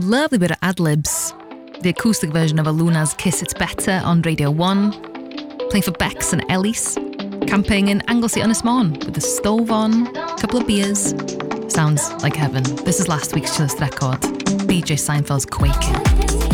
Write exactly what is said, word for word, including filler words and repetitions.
lovely bit of ad-libs. The acoustic version of Aluna's Kiss It's Better on Radio one. Playing for Bex and Ellis. Camping in Anglesey on Ysmon with the stove on, a couple of beers. Sounds like heaven. This is last week's chillest record, B J Seinfeld's Quake.